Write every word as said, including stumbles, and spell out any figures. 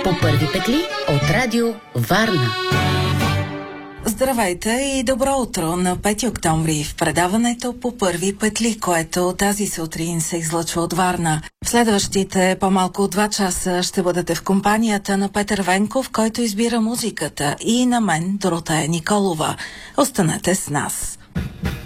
По първи петли от Радио Варна. Здравейте и добро утро на пети октомври в предаването По първи петли, което тази сутрин се излъчва от Варна. В следващите по-малко от два часа ще бъдете в компанията на Петър Венков, който избира музиката, и на мен, Доротея Николова. Останете с нас.